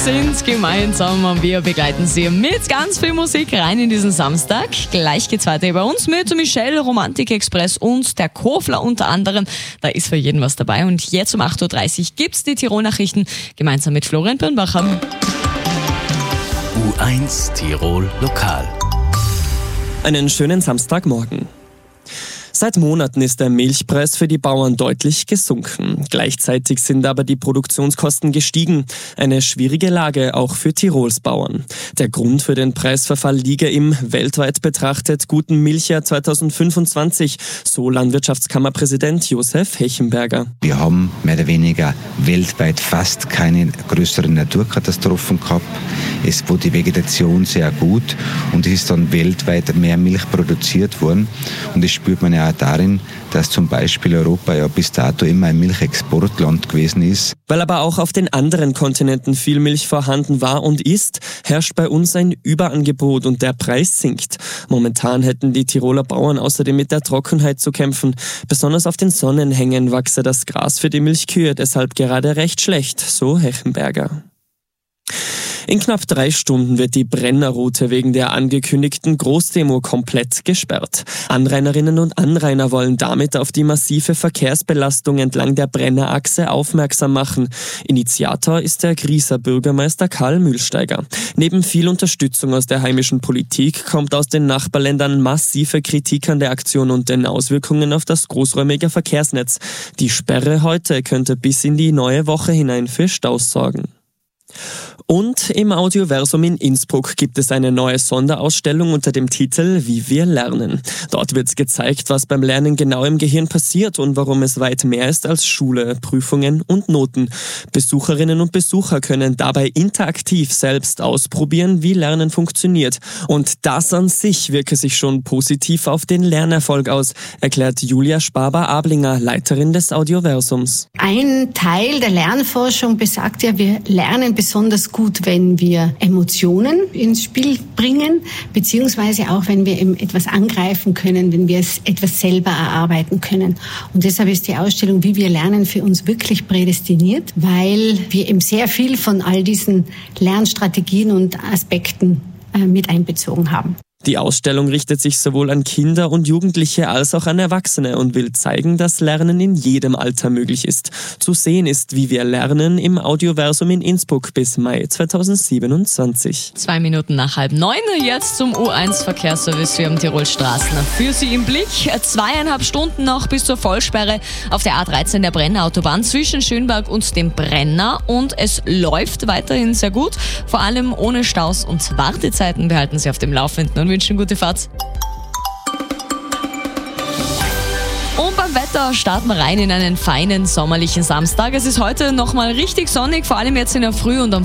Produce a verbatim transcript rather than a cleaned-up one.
sind gemeinsam und wir begleiten Sie mit ganz viel Musik rein in diesen Samstag. Gleich geht's weiter bei uns mit Michelle, Romantik Express und der Kofler unter anderem. Da ist für jeden was dabei. Und jetzt um acht Uhr dreißig gibt's die Tirol-Nachrichten gemeinsam mit Florian Birnbacher. U eins Tirol Lokal. Einen schönen Samstagmorgen. Seit Monaten ist der Milchpreis für die Bauern deutlich gesunken. Gleichzeitig sind aber die Produktionskosten gestiegen. Eine schwierige Lage auch für Tirols Bauern. Der Grund für den Preisverfall liege im weltweit betrachtet guten Milchjahr zweitausendfünfundzwanzig, so Landwirtschaftskammerpräsident Josef Hechenberger. Wir haben mehr oder weniger weltweit fast keine größeren Naturkatastrophen gehabt. Es wurde die Vegetation sehr gut und es ist dann weltweit mehr Milch produziert worden. Und das spürt man ja auch darin, dass zum Beispiel Europa ja bis dato immer ein Milchexportland gewesen ist. Weil aber auch auf den anderen Kontinenten viel Milch vorhanden war und ist, herrscht bei uns ein Überangebot und der Preis sinkt. Momentan hätten die Tiroler Bauern außerdem mit der Trockenheit zu kämpfen. Besonders auf den Sonnenhängen wachse das Gras für die Milchkühe deshalb gerade recht schlecht, so Hechenberger. In knapp drei Stunden wird die Brennerroute wegen der angekündigten Großdemo komplett gesperrt. Anrainerinnen und Anrainer wollen damit auf die massive Verkehrsbelastung entlang der Brennerachse aufmerksam machen. Initiator ist der Grieser Bürgermeister Karl Mühlsteiger. Neben viel Unterstützung aus der heimischen Politik kommt aus den Nachbarländern massive Kritik an der Aktion und den Auswirkungen auf das großräumige Verkehrsnetz. Die Sperre heute könnte bis in die neue Woche hinein für Staus sorgen. Und im Audioversum in Innsbruck gibt es eine neue Sonderausstellung unter dem Titel Wie wir lernen. Dort wird gezeigt, was beim Lernen genau im Gehirn passiert und warum es weit mehr ist als Schule, Prüfungen und Noten. Besucherinnen und Besucher können dabei interaktiv selbst ausprobieren, wie Lernen funktioniert. Und das an sich wirke sich schon positiv auf den Lernerfolg aus, erklärt Julia Spaber-Ablinger, Leiterin des Audioversums. Ein Teil der Lernforschung besagt ja, wir lernen besonders gut, wenn wir Emotionen ins Spiel bringen, beziehungsweise auch, wenn wir eben etwas angreifen können, wenn wir es etwas selber erarbeiten können. Und deshalb ist die Ausstellung Wie wir lernen für uns wirklich prädestiniert, weil wir eben sehr viel von all diesen Lernstrategien und Aspekten äh, mit einbezogen haben. Die Ausstellung richtet sich sowohl an Kinder und Jugendliche als auch an Erwachsene und will zeigen, dass Lernen in jedem Alter möglich ist. Zu sehen ist Wie wir lernen im Audioversum in Innsbruck bis Mai zweitausendsiebenundzwanzig. Zwei Minuten nach halb neun, jetzt zum U eins Verkehrsservice für Tirol Straßen. Für Sie im Blick, zweieinhalb Stunden noch bis zur Vollsperre auf der A dreizehn der Brennerautobahn zwischen Schönberg und dem Brenner. Und es läuft weiterhin sehr gut, vor allem ohne Staus und Wartezeiten. Behalten Sie auf dem Laufenden und wünschen gute Fahrt. Und beim Wetter starten wir rein in einen feinen sommerlichen Samstag. Es ist heute nochmal richtig sonnig, vor allem jetzt in der Früh und am